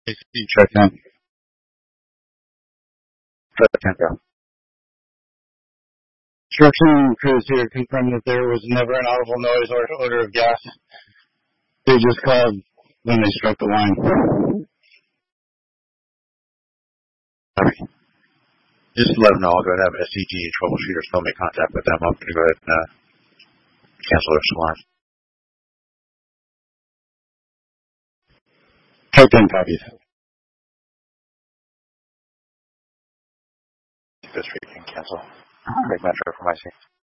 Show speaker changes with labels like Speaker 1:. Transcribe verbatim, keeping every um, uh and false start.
Speaker 1: Check in. Check in, go. Construction crews here confirmed that there was never an audible noise or odor of gas. They just called when they struck the line. Sorry. Just let them know. I'll go ahead and have S C G troubleshooters still make contact with them. I'm going to go ahead and uh, cancel their salon. Check in, copies. This week can cancel. Make metro for my scene.